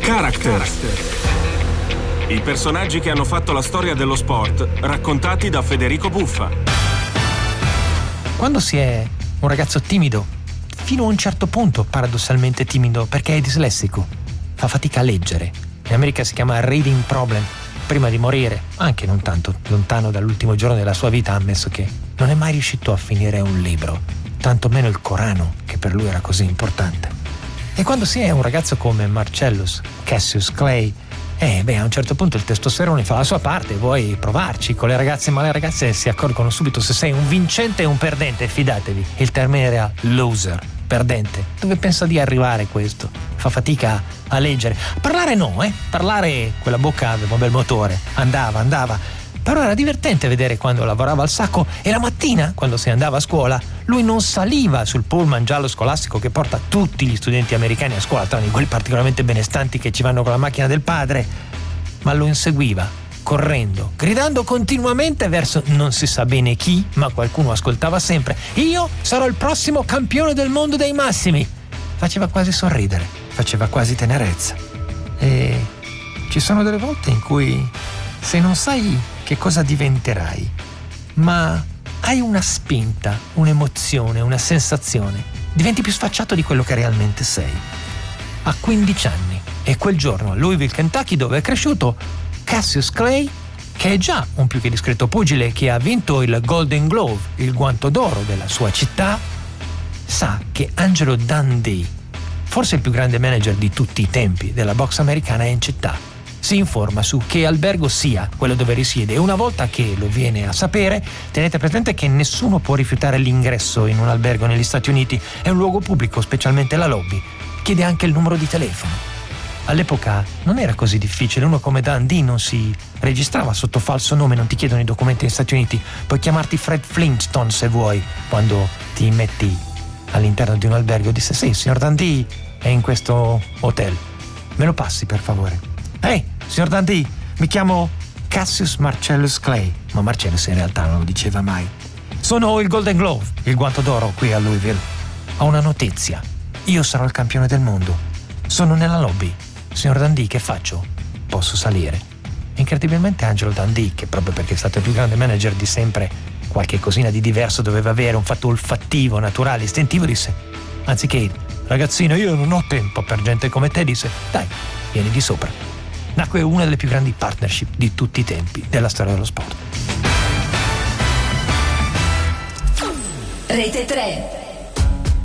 Characters. I personaggi che hanno fatto la storia dello sport, raccontati da Federico Buffa. Quando si è un ragazzo timido, fino a un certo punto paradossalmente timido perché è dislessico, fa fatica a leggere. In America si chiama reading problem. Prima di morire, anche non tanto lontano dall'ultimo giorno della sua vita, ha ammesso che non è mai riuscito a finire un libro, tantomeno il Corano, che per lui era così importante. E quando si è un ragazzo come Marcellus Cassius Clay, a un certo punto il testosterone fa la sua parte, vuoi provarci con le ragazze, ma le ragazze si accorgono subito se sei un vincente e un perdente, fidatevi. Il termine era loser, perdente. Dove pensa di arrivare questo? Fa fatica a leggere. Parlare no, Parlare, quella bocca aveva un bel motore, andava. Però era divertente vedere quando lavorava al sacco e la mattina, quando si andava a scuola, lui non saliva sul pullman giallo scolastico che porta tutti gli studenti americani a scuola, tranne quelli particolarmente benestanti che ci vanno con la macchina del padre, ma lo inseguiva, correndo, gridando continuamente verso non si sa bene chi, ma qualcuno ascoltava sempre: io sarò il prossimo campione del mondo dei massimi. Faceva quasi sorridere, faceva quasi tenerezza. E ci sono delle volte in cui, se non sai che cosa diventerai, ma hai una spinta, un'emozione, una sensazione, diventi più sfacciato di quello che realmente sei. Ha 15 anni e quel giorno a Louisville, Kentucky, dove è cresciuto, Cassius Clay, che è già un più che discreto pugile che ha vinto il Golden Glove, il guanto d'oro della sua città, sa che Angelo Dundee, forse il più grande manager di tutti i tempi della box americana, è in città. Si informa su che albergo sia quello dove risiede e una volta che lo viene a sapere, tenete presente che nessuno può rifiutare l'ingresso in un albergo negli Stati Uniti, è un luogo pubblico, specialmente la lobby. Chiede anche il numero di telefono. All'epoca non era così difficile, uno come Dundee non si registrava sotto falso nome, non ti chiedono i documenti negli Stati Uniti, puoi chiamarti Fred Flintstone se vuoi, quando ti metti all'interno di un albergo. Disse: sì, il signor Dundee è in questo hotel, me lo passi per favore. Signor Dundee, mi chiamo Cassius Marcellus Clay, ma Marcellus in realtà non lo diceva mai. Sono il Golden Glove, il guanto d'oro qui a Louisville. Ho una notizia, io sarò il campione del mondo. Sono nella lobby. Signor Dundee, che faccio? Posso salire? Incredibilmente Angelo Dundee, che proprio perché è stato il più grande manager di sempre, qualche cosina di diverso doveva avere, un fatto olfattivo, naturale, istintivo, disse: anziché ragazzino, io non ho tempo per gente come te, disse: dai, vieni di sopra. Nacque una delle più grandi partnership di tutti i tempi della storia dello sport. Rete 3.